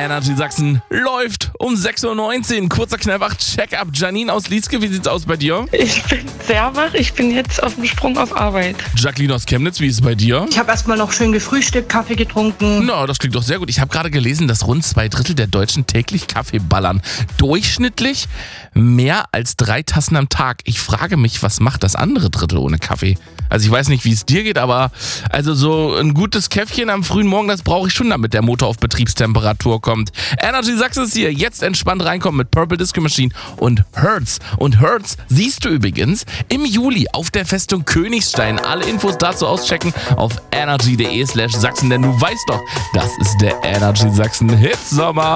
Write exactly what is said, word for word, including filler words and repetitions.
Energy Sachsen läuft um sechs Uhr neunzehn. Kurzer Knallwach, Check-up. Janine aus Lieske, wie sieht's aus bei dir? Ich bin sehr wach. Ich bin jetzt auf dem Sprung auf Arbeit. Jacqueline aus Chemnitz, wie ist es bei dir? Ich habe erstmal noch schön gefrühstückt, Kaffee getrunken. Na, das klingt doch sehr gut. Ich habe gerade gelesen, dass rund zwei Drittel der Deutschen täglich Kaffee ballern. Durchschnittlich mehr als drei Tassen am Tag. Ich frage mich, was macht das andere Drittel ohne Kaffee? Also ich weiß nicht, wie es dir geht, aber also so ein gutes Käffchen am frühen Morgen, das brauche ich schon, damit der Motor auf Betriebstemperatur kommt. Energy Sachsen ist hier. Jetzt entspannt reinkommen mit Purple Disco Machine und Hertz. Und Hertz siehst du übrigens im Juli auf der Festung Königstein. Alle Infos dazu auschecken auf energy punkt de slash Sachsen, denn du weißt doch, das ist der Energy Sachsen Hitsommer.